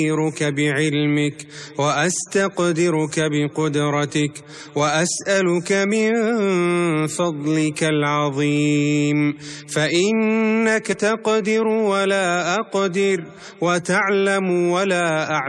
بعلمك وأستقدرك بقدرتك وأسألك من فضلك العظيم، فإنك تقدر ولا أقدر وتعلم ولا أعلم.